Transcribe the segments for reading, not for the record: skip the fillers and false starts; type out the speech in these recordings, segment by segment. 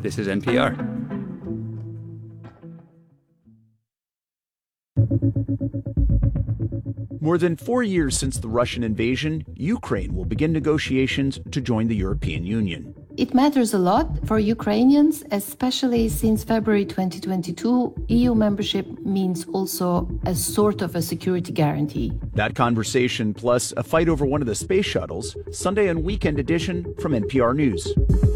This is NPR. More than 4 years since the Russian invasion, Ukraine will begin negotiations to join the European Union. It matters a lot for Ukrainians, especially since February 2022, EU membership means also a sort of a security guarantee. That conversation, plus a fight over one of the space shuttles, Sunday and Weekend Edition from NPR News.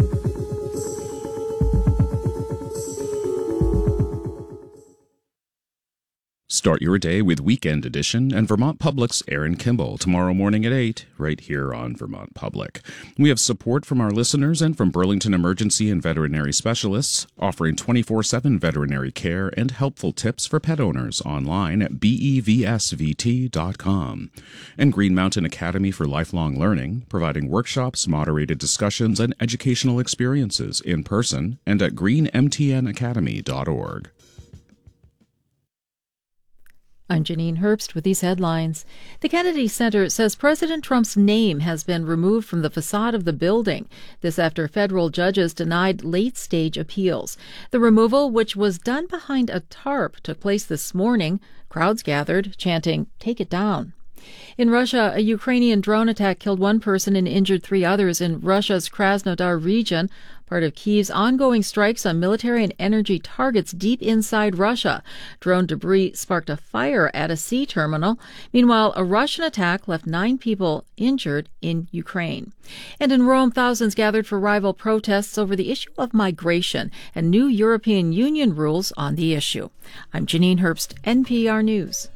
Start your day with Weekend Edition and Vermont Public's Aaron Kimball tomorrow morning at 8, right here on Vermont Public. We have support from our listeners and from Burlington Emergency and Veterinary Specialists, offering 24/7 veterinary care and helpful tips for pet owners online at bevsvt.com. And Green Mountain Academy for Lifelong Learning, providing workshops, moderated discussions, and educational experiences in person and at greenmtnacademy.org. I'm Janine Herbst with these headlines. The Kennedy Center says President Trump's name has been removed from the facade of the building. This after federal judges denied late-stage appeals. The removal, which was done behind a tarp, took place this morning. Crowds gathered, chanting, "Take it down." In Russia, a Ukrainian drone attack killed one person and injured 3 others in Russia's Krasnodar region, part of Kyiv's ongoing strikes on military and energy targets deep inside Russia. Drone debris sparked a fire at a sea terminal. Meanwhile, a Russian attack left 9 people injured in Ukraine. And in Rome, thousands gathered for rival protests over the issue of migration and new European Union rules on the issue. I'm Janine Herbst, NPR News.